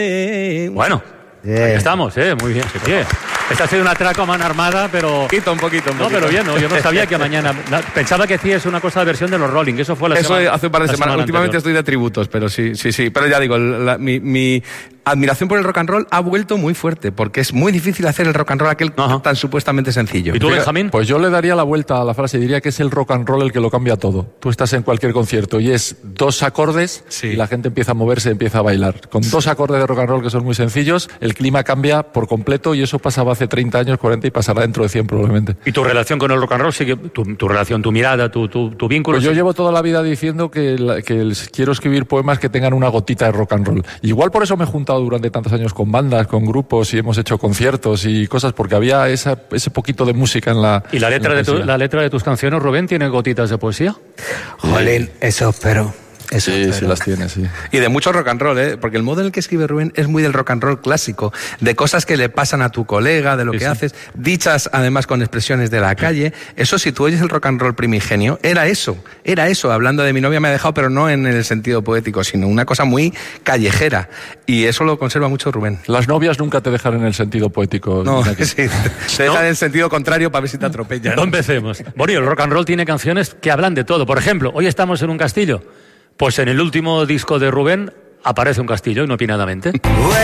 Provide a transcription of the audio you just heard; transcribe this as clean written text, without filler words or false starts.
Bueno, ahí estamos, muy bien. Oye, esta ha sido una atraco a mano armada, pero... Un poquito. No, pero bien, ¿no? Yo no sabía que mañana... Pensaba que hacías una cosa de versión de los Rolling, que eso fue Eso hace un par de semanas. Últimamente estoy de tributos, pero sí. Pero ya digo, mi admiración por el rock and roll ha vuelto muy fuerte, porque es muy difícil hacer el rock and roll aquel tan supuestamente sencillo. ¿Y tú, Benjamín? Pues yo le daría la vuelta a la frase, diría que es el rock and roll el que lo cambia todo. Tú estás en cualquier concierto y es 2 acordes y la gente empieza a moverse, empieza a bailar. Con 2 acordes de rock and roll que son muy sencillos, el clima cambia por completo y eso pasaba hace 30 años, 40 y pasará dentro de 100 probablemente. ¿Y tu relación con el rock and roll sigue, tu relación, tu mirada, tu vínculo? Pues yo llevo toda la vida diciendo que quiero escribir poemas que tengan una gotita de rock and roll. Igual por eso me he juntado durante tantos años con bandas, con grupos y hemos hecho conciertos y cosas, porque había ese poquito de música en la... ¿Y la letra de tus canciones, Rubén, tiene gotitas de poesía? Jolín, eso espero. Sí, las tiene, sí. Y de mucho rock and roll, porque el modo en el que escribe Rubén es muy del rock and roll clásico, de cosas que le pasan a tu colega, de lo que haces, dichas además con expresiones de la calle. Eso, si tú oyes el rock and roll primigenio, era eso, hablando de mi novia me ha dejado, pero no en el sentido poético, sino una cosa muy callejera. Y eso lo conserva mucho Rubén. Las novias nunca te dejan en el sentido poético. No, sí, te dejan en el sentido contrario para ver si te atropellan. No empecemos. Bueno, y el rock and roll tiene canciones que hablan de todo. Por ejemplo, hoy estamos en un castillo. Pues en el último disco de Rubén aparece un castillo, inopinadamente.